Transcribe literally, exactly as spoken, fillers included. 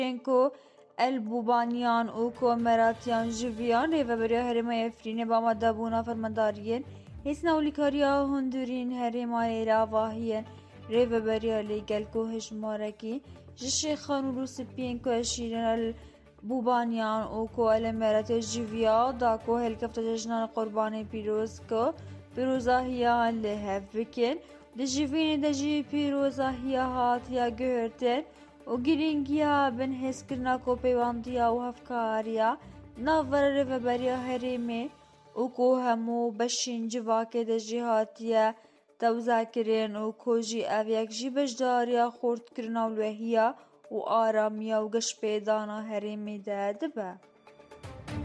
کو البوبانیان و کۆمەراتیان ژڤیان ڕێڤەبەریە هەرێما ئەفرینێ بامادەبوونا فەرمانداریên hêsina alîkariya hundirîn herêma Êrava hîn rêveberiya lêgelk û hejmarekî ji şêxan û rûspiyên ku eşîrin elbûbaniyan û ku elemeretê jîviya da ku helkefta cejnana Qurbanê Pîroz ku pîrozahiyan li hev bikin. Di jîvînê de jî pîrozahiya hatiye guhirtin û girîngiya binhêzkirina kopêwandiya û hevkariya navbera rêveberiya herêmê û ku hemû beşên civakê de jî hatiye tewzekirin û ku jî ev yek jî bejdariya xurtkirina wêhiya û aramiya û geşpêdana herêmê de dibe.